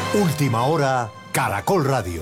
Última hora, Caracol Radio.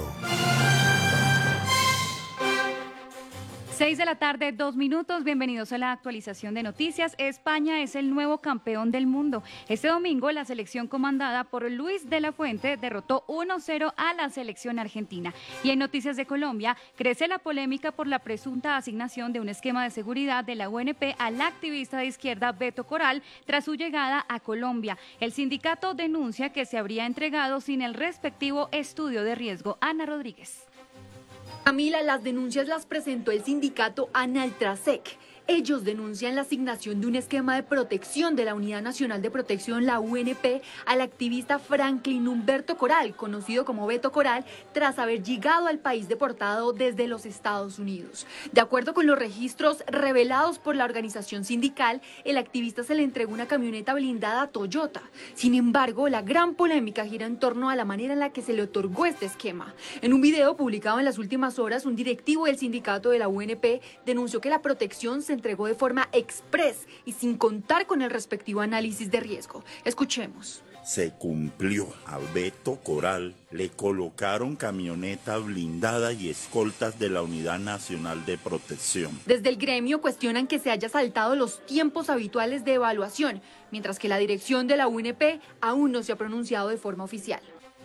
6 de la tarde, 2 minutos. Bienvenidos a la actualización de noticias. España es el nuevo campeón del mundo. Este domingo, la selección comandada por Luis de la Fuente derrotó 1-0 a la selección argentina. Y en noticias de Colombia, crece la polémica por la presunta asignación de un esquema de seguridad de la UNP al activista de izquierda Beto Coral tras su llegada a Colombia. El sindicato denuncia que se habría entregado sin el respectivo estudio de riesgo. Ana Rodríguez. Camila, las denuncias las presentó el sindicato Analtrasec. Ellos denuncian la asignación de un esquema de protección de la Unidad Nacional de Protección, la UNP, al activista Franklin Humberto Coral, conocido como Beto Coral, tras haber llegado al país deportado desde los Estados Unidos. De acuerdo con los registros revelados por la organización sindical, el activista se le entregó una camioneta blindada Toyota. Sin embargo, la gran polémica gira en torno a la manera en la que se le otorgó este esquema. En un video publicado en las últimas horas, un directivo del sindicato de la UNP denunció que la protección se entregó de forma express y sin contar con el respectivo análisis de riesgo. Escuchemos. Se cumplió. A Beto Coral le colocaron camioneta blindada y escoltas de la Unidad Nacional de Protección. Desde el gremio cuestionan que se haya saltado los tiempos habituales de evaluación, mientras que la dirección de la UNP aún no se ha pronunciado de forma oficial.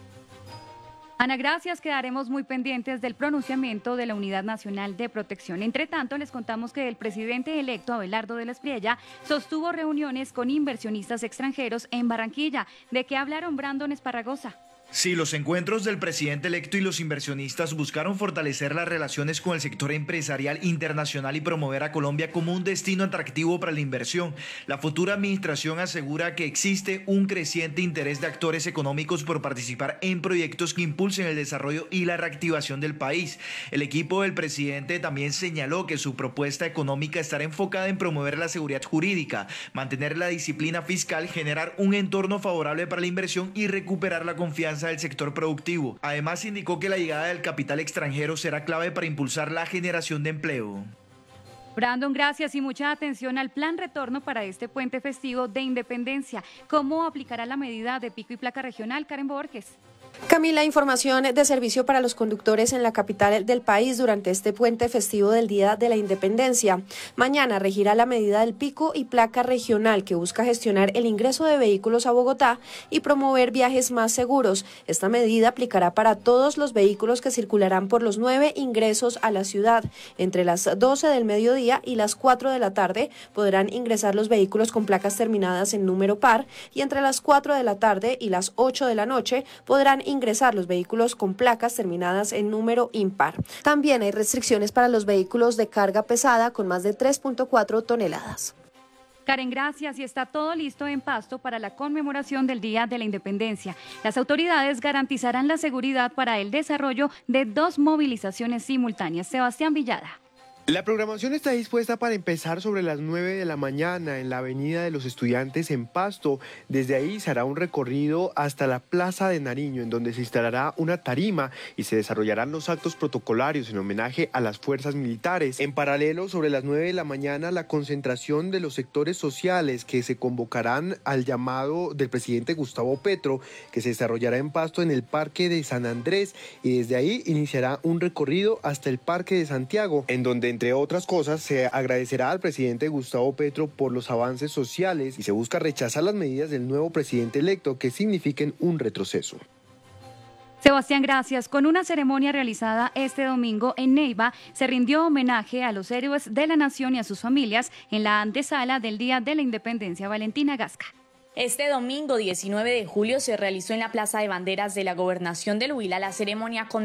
Ana, gracias. Quedaremos muy pendientes del pronunciamiento de la Unidad Nacional de Protección. Entre tanto, les contamos que el presidente electo, Abelardo de la Espriella, sostuvo reuniones con inversionistas extranjeros en Barranquilla. ¿De qué hablaron, Brandon Esparragosa? Sí, los encuentros del presidente electo y los inversionistas buscaron fortalecer las relaciones con el sector empresarial internacional y promover a Colombia como un destino atractivo para la inversión. La futura administración asegura que existe un creciente interés de actores económicos por participar en proyectos que impulsen el desarrollo y la reactivación del país. El equipo del presidente también señaló que su propuesta económica estará enfocada en promover la seguridad jurídica, mantener la disciplina fiscal, generar un entorno favorable para la inversión y recuperar la confianza del sector productivo. Además, indicó que la llegada del capital extranjero será clave para impulsar la generación de empleo. Brandon, gracias y mucha atención al plan retorno para este puente festivo de Independencia. ¿Cómo aplicará la medida de pico y placa regional, Karen Borges? Camila, información de servicio para los conductores en la capital del país durante este puente festivo del Día de la Independencia. Mañana regirá la medida del pico y placa regional que busca gestionar el ingreso de vehículos a Bogotá y promover viajes más seguros. Esta medida aplicará para todos los vehículos que circularán por los 9 ingresos a la ciudad. Entre las 12 del mediodía y las 4 de la tarde podrán ingresar los vehículos con placas terminadas en número par y entre las 4 de la tarde y las 8 de la noche podrán ingresar los vehículos con placas terminadas en número impar. También hay restricciones para los vehículos de carga pesada con más de 3.4 toneladas. Karen, gracias. Y está todo listo en Pasto para la conmemoración del Día de la Independencia. Las autoridades garantizarán la seguridad para el desarrollo de 2 movilizaciones simultáneas. Sebastián Villada. La programación está dispuesta para empezar sobre las 9 de la mañana en la Avenida de los Estudiantes en Pasto. Desde ahí se hará un recorrido hasta la Plaza de Nariño, en donde se instalará una tarima y se desarrollarán los actos protocolarios en homenaje a las fuerzas militares. En paralelo, sobre las 9 de la mañana, la concentración de los sectores sociales que se convocarán al llamado del presidente Gustavo Petro, que se desarrollará en Pasto en el Parque de San Andrés, y desde ahí iniciará un recorrido hasta el Parque de Santiago, en donde entre otras cosas, se agradecerá al presidente Gustavo Petro por los avances sociales y se busca rechazar las medidas del nuevo presidente electo que signifiquen un retroceso. Sebastián, gracias. Con una ceremonia realizada este domingo en Neiva, se rindió homenaje a los héroes de la nación y a sus familias en la antesala del Día de la Independencia. Valentina Gasca. Este domingo 19 de julio se realizó en la Plaza de Banderas de la Gobernación del Huila la ceremonia con